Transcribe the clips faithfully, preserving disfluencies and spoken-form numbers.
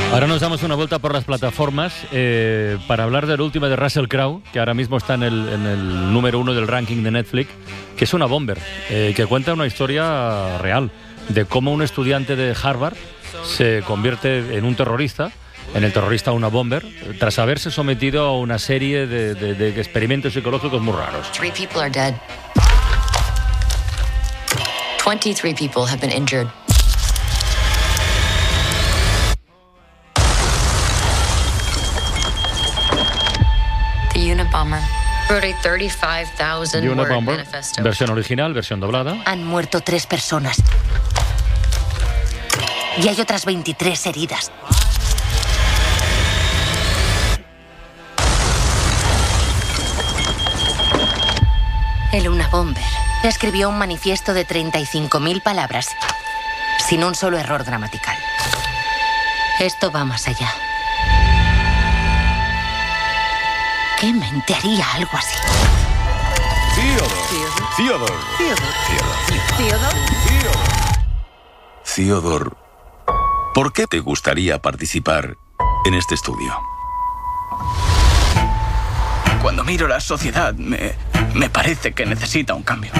Ahora nos damos una vuelta por las plataformas eh, para hablar del último de Russell Crowe, que ahora mismo está en el, en el número uno del ranking de Netflix, que es una bomber, eh, que cuenta una historia real de cómo un estudiante de Harvard se convierte en un terrorista, en el terrorista una bomber, tras haberse sometido a una serie de, de, de experimentos psicológicos muy raros. Three people are dead. Twenty-three people have been injured. The Unabomber wrote a thirty-five thousand word Unabomber, manifesto. versión original, versión doblada. Han muerto tres personas. Y hay otras veintitrés heridas. El Unabomber escribió un manifiesto de treinta y cinco mil palabras, sin un solo error gramatical. Esto va más allá. ¿Qué mente haría algo así? Theodore. Theodore. ¿Theodore? Theodore, ¿por qué te gustaría participar en este estudio? Cuando miro la sociedad, me, me parece que necesita un cambio.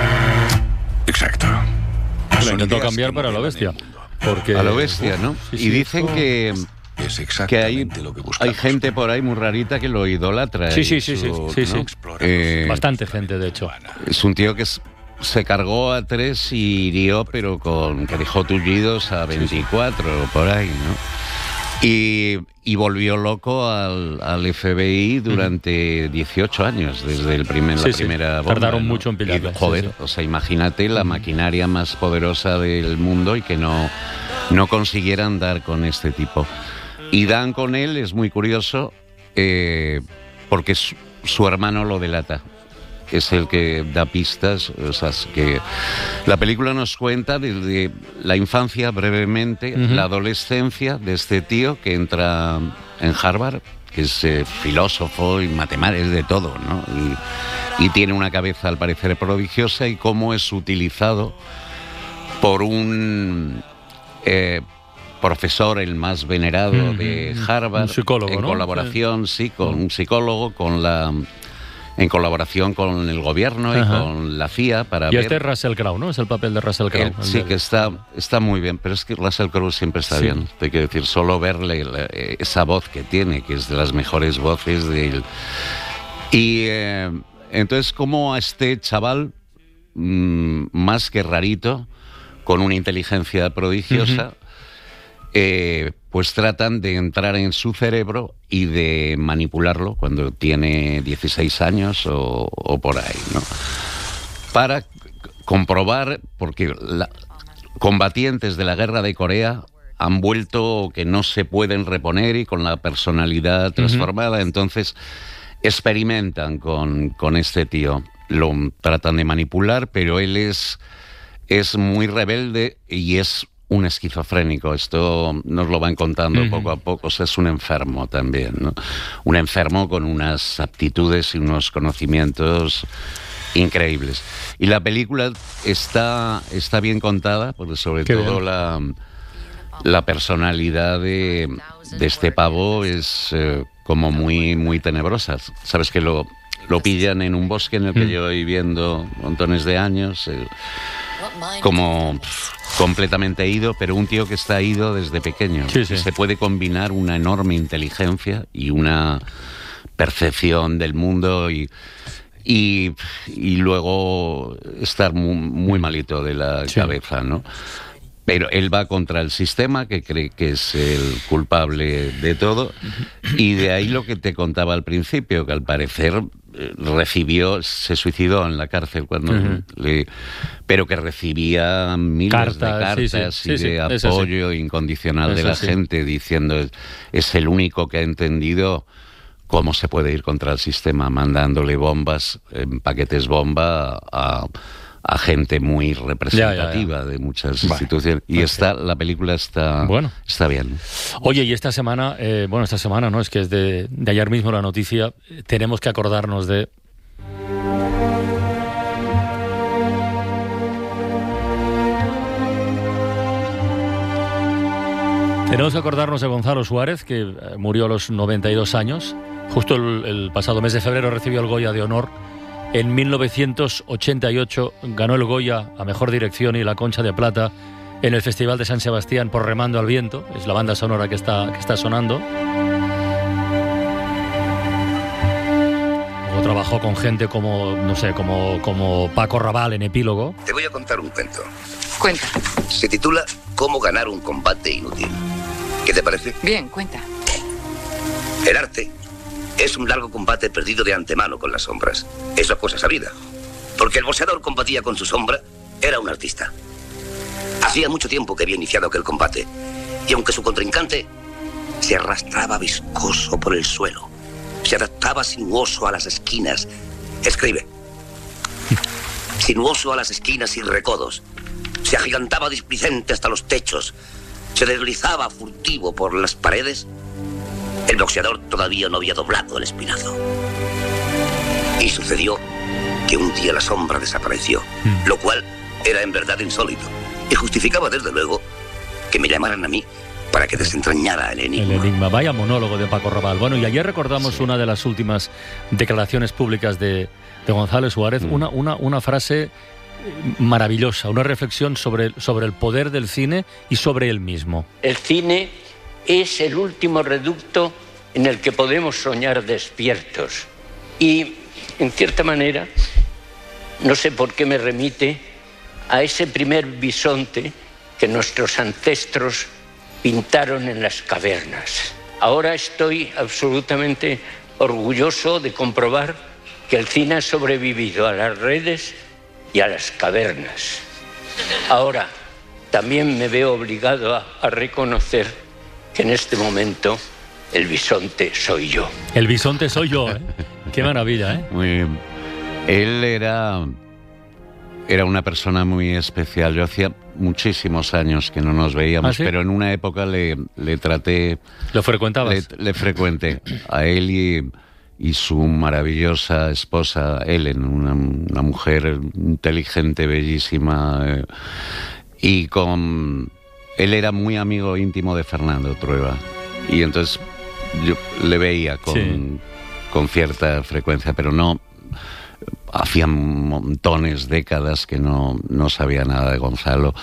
Exacto. Lo Son intentó ideas cambiar que para lo modelan bestia. el mundo. Porque, A lo bestia, ¿no? Sí, y sí, dicen esto- que, Es que hay, exactamente lo que buscamos. hay gente por ahí muy rarita que lo idolatra. Sí, y sí, sí, sí, su- sí, ¿no? sí. Eh, Bastante gente, de hecho. Es un tío que s- se cargó a tres y hirió, pero con que dejó tullidos a veinticuatro, por ahí, ¿no? Y, y volvió loco al, al F B I durante dieciocho años, desde el primer, Sí, la sí. primera bomba. Tardaron ¿no? mucho en pillarle, Y, joder, sí, sí. o sea, imagínate la maquinaria más poderosa del mundo y que no, no consiguieran dar con este tipo. Y dan con él, es muy curioso, eh, porque su, su hermano lo delata. Es el que da pistas, o sea, es que la película nos cuenta desde la infancia brevemente, Ujú. la adolescencia de este tío que entra en Harvard, que es eh, filósofo y matemático, es de todo, ¿no? Y, y tiene una cabeza al parecer prodigiosa, y cómo es utilizado por un eh, profesor, el más venerado Ujú. de Harvard, Un psicólogo, en ¿no? colaboración, sí, con un psicólogo, con la en colaboración con el gobierno y Ajá. con la C I A para Y ver. este es Russell Crowe, ¿no? Es el papel de Russell Crowe. Él el sí del- que está, está muy bien, pero es que Russell Crowe siempre está Sí. bien. Te quiero decir, solo verle la- esa voz que tiene, que es de las mejores voces de él. Y eh, entonces, como a este chaval, mm, más que rarito, con una inteligencia prodigiosa, eh, pues tratan de entrar en su cerebro y de manipularlo cuando tiene dieciséis años o, o por ahí, ¿no? Para c- comprobar, porque la- combatientes de la guerra de Corea han vuelto que no se pueden reponer y con la personalidad transformada, entonces experimentan con, con este tío, lo tratan de manipular, pero él es, es muy rebelde y es un esquizofrénico. Esto nos lo van contando Ujú. poco a poco. O sea, es un enfermo también, ¿no? Un enfermo con unas aptitudes y unos conocimientos increíbles. Y la película está, está bien contada, porque sobre Qué todo bien. la, la personalidad de, de este pavo es eh, como muy, muy tenebrosa. Sabes que lo, lo pillan en un bosque en el que Mm. llevo viviendo montones de años, eh, como pff, completamente ido, pero un tío que está ido desde pequeño. Sí, sí. Se puede combinar una enorme inteligencia y una percepción del mundo y, y, y luego estar muy, muy malito de la Sí. cabeza, ¿no? Pero él va contra el sistema, que cree que es el culpable de todo, y de ahí lo que te contaba al principio, que al parecer eh, recibió, se suicidó en la cárcel cuando Ujú. le, pero que recibía miles Cartas, de sí, cartas sí, y sí, de es así. apoyo incondicional Es de la así. gente, diciendo es, es el único que ha entendido cómo se puede ir contra el sistema, mandándole bombas, en paquetes bomba a, a gente muy representativa Ya, ya, ya. de muchas Vale. instituciones. Y Ok. está, la película está, Bueno. está bien. Oye, y esta semana, eh, bueno, esta semana, ¿no? Es que es de, de ayer mismo la noticia, eh, tenemos que acordarnos de... Tenemos que acordarnos de Gonzalo Suárez, que murió a los noventa y dos años. Justo el, el pasado mes de febrero recibió el Goya de Honor. En mil novecientos ochenta y ocho ganó el Goya a Mejor Dirección y la Concha de Plata en el Festival de San Sebastián por Remando al Viento. Es la banda sonora que está, que está sonando. Luego trabajó con gente como, no sé, como, como Paco Rabanne en Epílogo. Te voy a contar un cuento. Cuenta. Se titula Cómo ganar un combate inútil. ¿Qué te parece? Bien, cuenta. El arte es un largo combate perdido de antemano con las sombras. Eso es cosa sabida. Porque el boxeador combatía con su sombra, era un artista. Hacía mucho tiempo que había iniciado aquel combate. Y aunque su contrincante se arrastraba viscoso por el suelo, se adaptaba sinuoso a las esquinas. Escribe. Sinuoso a las esquinas y recodos. Se agigantaba displicente hasta los techos. Se deslizaba furtivo por las paredes. El boxeador todavía no había doblado el espinazo. Y sucedió que un día la sombra desapareció, mm. lo cual era en verdad insólito. Y justificaba desde luego que me llamaran a mí para que desentrañara el enigma. El enigma, vaya monólogo de Paco Rabanne. Bueno, y ayer recordamos sí. una de las últimas declaraciones públicas de, de Gonzalo Suárez, mm. una, una, una frase maravillosa, una reflexión sobre, sobre el poder del cine y sobre él mismo. El cine es el último reducto en el que podemos soñar despiertos. Y, en cierta manera, no sé por qué me remite a ese primer bisonte que nuestros ancestros pintaron en las cavernas. Ahora estoy absolutamente orgulloso de comprobar que el cine ha sobrevivido a las redes y a las cavernas. Ahora, también me veo obligado a, a reconocer que en este momento el bisonte soy yo. El bisonte soy yo, ¿eh? Qué maravilla, ¿eh? Muy bien. Él era, era una persona muy especial. Yo hacía muchísimos años que no nos veíamos, ¿ah, sí? Pero en una época le, le traté... ¿Lo frecuentabas? Le, le frecuenté a él y, y su maravillosa esposa, Ellen, una, una mujer inteligente, bellísima, eh, y con... Él era muy amigo íntimo de Fernando Trueba y entonces yo le veía con, sí. con cierta frecuencia, pero no, hacía montones, décadas que no, no sabía nada de Gonzalo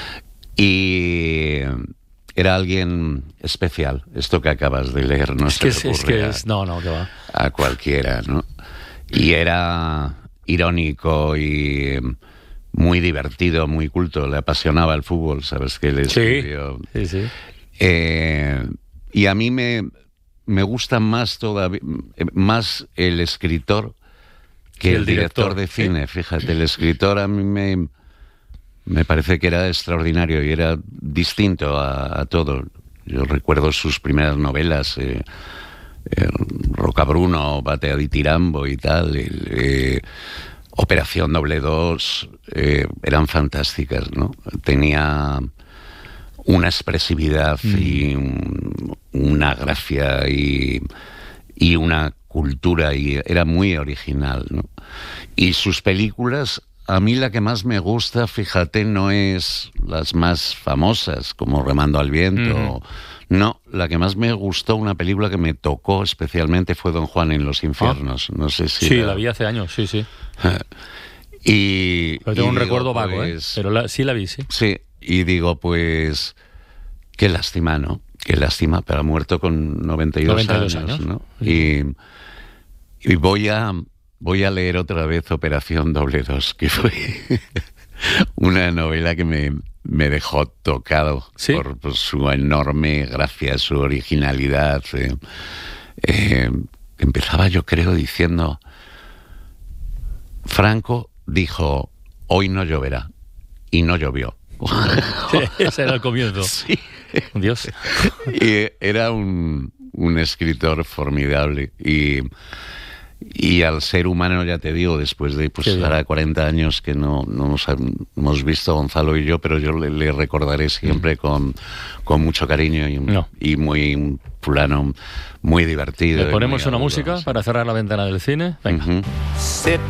y era alguien especial. Esto que acabas de leer no es se que le es, ocurre es que a, es, no, no, que va. a cualquiera, ¿no? Y era irónico y... muy divertido, muy culto, le apasionaba el fútbol, ¿sabes? Que le escribió. Sí, sí, sí. Eh, y a mí me, me gusta más todavía, más el escritor que el, el director, director de cine. ¿Sí? Fíjate, el escritor a mí me, me parece que era extraordinario y era distinto a, a todo. Yo recuerdo sus primeras novelas, eh, eh, Rocabruno, Batea di Tirambo y tal, eh, Operación Doble Dos, eh, eran fantásticas, ¿no? Tenía una expresividad mm. y un, una gracia y, y una cultura, y era muy original, ¿no? Y sus películas, a mí la que más me gusta, fíjate, no es las más famosas, como Remando al Viento, mm. no, la que más me gustó, una película que me tocó especialmente, fue Don Juan en los infiernos. Ah. No sé si... Sí, la... la vi hace años, sí, sí. y... Pero tengo y un digo, recuerdo vago, pues, ¿eh? Pero la, sí la vi, sí. Sí, y digo, pues, qué lástima, ¿no? Qué lástima, pero ha muerto con noventa y dos, noventa y dos años, años, ¿no? Sí. Y, y voy a... Voy a leer otra vez Operación Doble Dos, que fue una novela que me, me dejó tocado, ¿sí? por, por su enorme gracia, su originalidad. Eh, eh, empezaba, yo creo, diciendo... Franco dijo, hoy no lloverá, y no llovió. Sí, ese era el comienzo. Sí. Dios. Y era un, un escritor formidable, y... Y al ser humano, ya te digo, después de pues ahora cuarenta años que no, no nos hemos visto Gonzalo y yo, pero yo le, le recordaré siempre con, con mucho cariño y, no. y muy un fulano muy divertido. ¿Le ponemos una agudo, música sí. para cerrar la ventana del cine? Venga. Uh-huh.